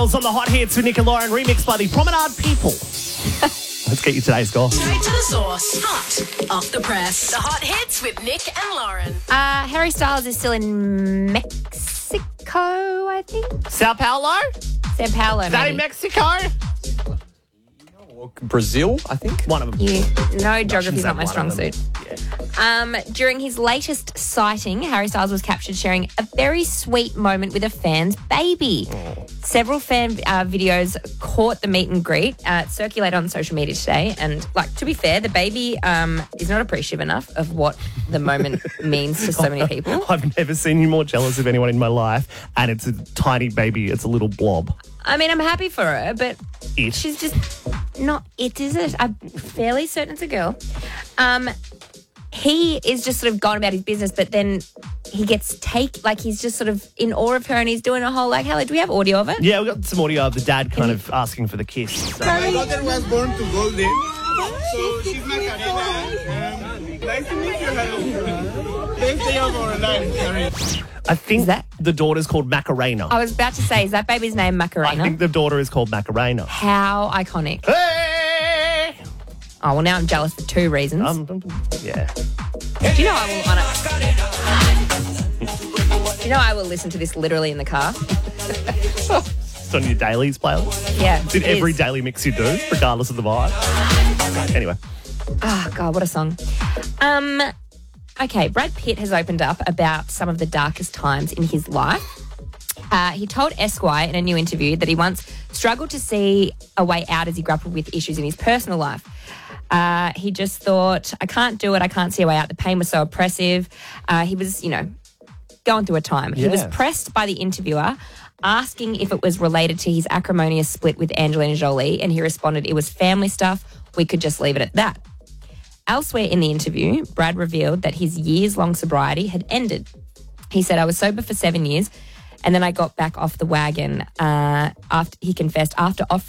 Styles on the Hot Hits with Nick and Lauren, remixed by the Promenade People. Let's get you today's goss. Straight to the source. Hot off the press. The Hot Hits with Nick and Lauren. Harry Styles is still in Mexico, I think. Sao Paulo? Sao Paulo, Is that maybe. in Mexico? Brazil, I think. One of them. No, geography's not my strong One of them. suit. Yeah. During his latest sighting, Harry Styles was captured sharing a very sweet moment with a fan's baby. Several fan videos caught the meet and greet, circulated on social media today. And, to be fair, the baby is not appreciative enough of what the moment means to so many people. I've never seen you more jealous of anyone in my life, and it's a tiny baby. It's a little blob. I mean, I'm happy for her, but It. she's just not it, is it? I'm fairly certain it's a girl. He is just sort of gone about his business, but then he gets he's just sort of in awe of her, and he's doing a whole hello, do we have audio of it? Yeah, we got some audio of the dad kind of asking for the kiss. So. My daughter was born to Golden, so she's Macarena. Nice to meet you, hello. Let's stay on our life, I think Is that- the daughter's called Macarena. I was about to say, is that baby's name Macarena? I think the daughter is called Macarena. How iconic. Hey! Oh, well, now I'm jealous for two reasons. Yeah. Do you know I will listen to this literally in the car? It's on your dailies playlist. Yeah. It's in it every is. daily mix you do, regardless of the vibe. Anyway. Oh, God, what a song. Okay, Brad Pitt has opened up about some of the darkest times in his life. He told Esquire in a new interview that he once struggled to see a way out as he grappled with issues in his personal life. He just thought, I can't do it, I can't see a way out. The pain was so oppressive. He was, going through a time. He was Yeah. pressed by the interviewer, asking if it was related to his acrimonious split with Angelina Jolie, and he responded, it was family stuff, we could just leave it at that. Elsewhere in the interview, Brad revealed that his years-long sobriety had ended. He said, I was sober for 7 years, and then I got back off the wagon. After he confessed, after